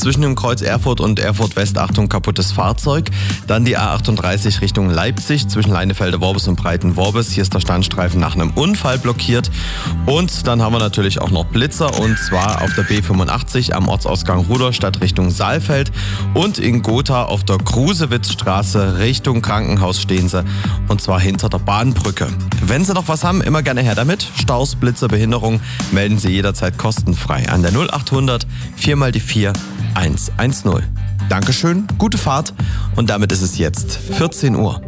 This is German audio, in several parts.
zwischen dem Kreuz Erfurt und Erfurt West, Achtung, kaputtes Fahrzeug. Dann die A38 Richtung Leipzig zwischen Leinefelde-Worbis und Breiten-Worbis. Hier ist der Standstreifen nach einem Unfall blockiert. Und dann haben wir natürlich auch noch Blitzer, und zwar auf der B85 am Ortsausgang Rudolstadt Richtung Saalfeld und in Gotha auf der Krusewitzstraße Richtung Krankenhaus stehen sie, und zwar hinter der Bahnbrücke. Wenn Sie noch was haben, immer gerne her damit. Staus, Blitzer, Behinderung, melden Sie jederzeit kostenfrei an der 0800 4x4 110. Dankeschön, gute Fahrt, und damit ist es jetzt 14 Uhr.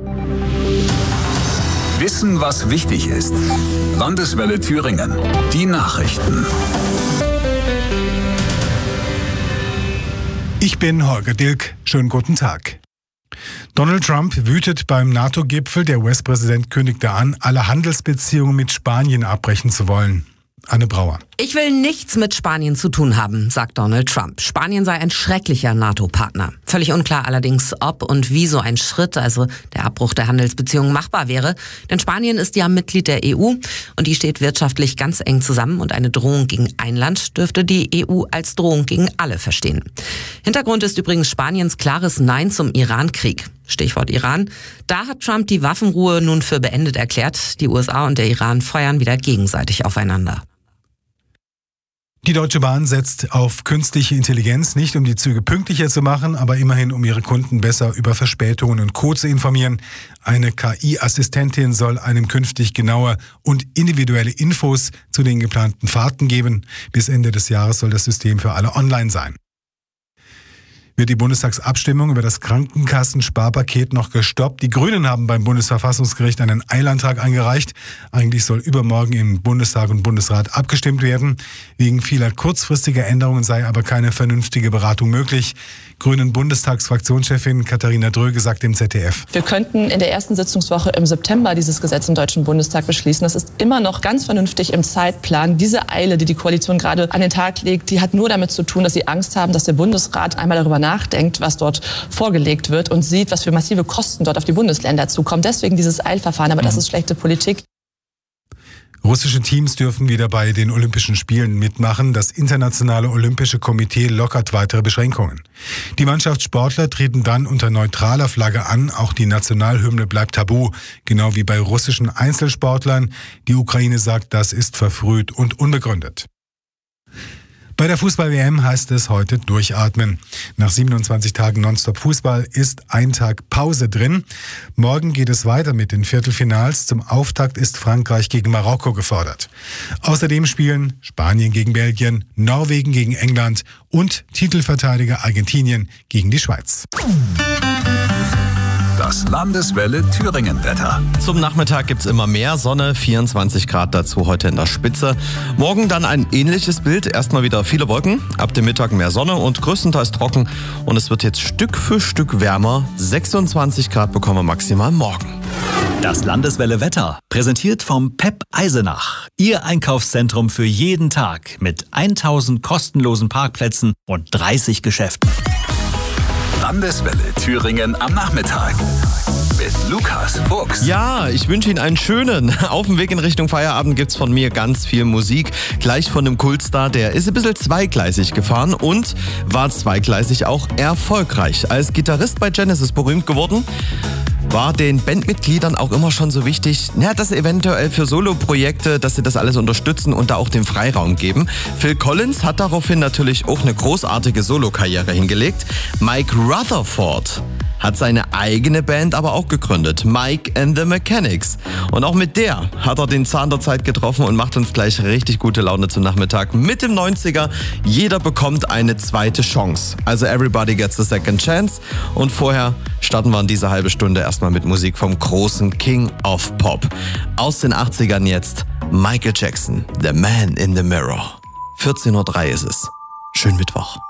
Wissen, was wichtig ist. Landeswelle Thüringen. Die Nachrichten. Ich bin Holger Dilk. Schönen guten Tag. Donald Trump wütet beim NATO-Gipfel. Der US-Präsident kündigte an, alle Handelsbeziehungen mit Spanien abbrechen zu wollen. Anne Brauer. Ich will nichts mit Spanien zu tun haben, sagt Donald Trump. Spanien sei ein schrecklicher NATO-Partner. Völlig unklar allerdings, ob und wie so ein Schritt, also der Abbruch der Handelsbeziehungen, machbar wäre. Denn Spanien ist ja Mitglied der EU und die steht wirtschaftlich ganz eng zusammen, und eine Drohung gegen ein Land dürfte die EU als Drohung gegen alle verstehen. Hintergrund ist übrigens Spaniens klares Nein zum Iran-Krieg. Stichwort Iran. Da hat Trump die Waffenruhe nun für beendet erklärt. Die USA und der Iran feuern wieder gegenseitig aufeinander. Die Deutsche Bahn setzt auf künstliche Intelligenz, nicht um die Züge pünktlicher zu machen, aber immerhin um ihre Kunden besser über Verspätungen und Co. zu informieren. Eine KI-Assistentin soll einem künftig genaue und individuelle Infos zu den geplanten Fahrten geben. Bis Ende des Jahres soll das System für alle online sein. Wird die Bundestagsabstimmung über das Krankenkassensparpaket noch gestoppt? Die Grünen haben beim Bundesverfassungsgericht einen Eilantrag eingereicht. Eigentlich soll übermorgen im Bundestag und Bundesrat abgestimmt werden. Wegen vieler kurzfristiger Änderungen sei aber keine vernünftige Beratung möglich. Grünen Bundestagsfraktionschefin Katharina Dröge sagt im ZDF: Wir könnten in der ersten Sitzungswoche im September dieses Gesetz im Deutschen Bundestag beschließen. Das ist immer noch ganz vernünftig im Zeitplan. Diese Eile, die die Koalition gerade an den Tag legt, die hat nur damit zu tun, dass sie Angst haben, dass der Bundesrat einmal darüber nachdenkt, was dort vorgelegt wird, und sieht, was für massive Kosten dort auf die Bundesländer zukommen. Deswegen dieses Eilverfahren, aber das ist schlechte Politik. Russische Teams dürfen wieder bei den Olympischen Spielen mitmachen. Das Internationale Olympische Komitee lockert weitere Beschränkungen. Die Mannschaftssportler treten dann unter neutraler Flagge an. Auch die Nationalhymne bleibt tabu, genau wie bei russischen Einzelsportlern. Die Ukraine sagt, das ist verfrüht und unbegründet. Bei der Fußball-WM heißt es heute durchatmen. Nach 27 Tagen Nonstop-Fußball ist ein Tag Pause drin. Morgen geht es weiter mit den Viertelfinals. Zum Auftakt ist Frankreich gegen Marokko gefordert. Außerdem spielen Spanien gegen Belgien, Norwegen gegen England und Titelverteidiger Argentinien gegen die Schweiz. Das Landeswelle Thüringen-Wetter. Zum Nachmittag gibt's immer mehr Sonne, 24 Grad dazu heute in der Spitze. Morgen dann ein ähnliches Bild, erstmal wieder viele Wolken, ab dem Mittag mehr Sonne und größtenteils trocken. Und es wird jetzt Stück für Stück wärmer, 26 Grad bekommen wir maximal morgen. Das Landeswelle Wetter, präsentiert vom PEP Eisenach. Ihr Einkaufszentrum für jeden Tag mit 1000 kostenlosen Parkplätzen und 30 Geschäften. Landeswelle Thüringen am Nachmittag mit Lukas Fuchs. Ja, ich wünsche Ihnen einen schönen. Auf dem Weg in Richtung Feierabend gibt's von mir ganz viel Musik. Gleich von einem Kultstar, der ist ein bisschen zweigleisig gefahren und war zweigleisig auch erfolgreich. Als Gitarrist bei Genesis berühmt geworden, war den Bandmitgliedern auch immer schon so wichtig, dass eventuell für Soloprojekte, dass sie das alles unterstützen und da auch den Freiraum geben. Phil Collins hat daraufhin natürlich auch eine großartige Solokarriere hingelegt. Mike Rutherford hat seine eigene Band aber auch gegründet, Mike and the Mechanics. Und auch mit der hat er den Zahn der Zeit getroffen und macht uns gleich richtig gute Laune zum Nachmittag mit dem 90er. Jeder bekommt eine zweite Chance. Also everybody gets a second chance. Und vorher starten wir in dieser halbe Stunde erstmal mit Musik vom großen King of Pop. Aus den 80ern jetzt Michael Jackson, The Man in the Mirror. 14:03 Uhr ist es. Schönen Mittwoch.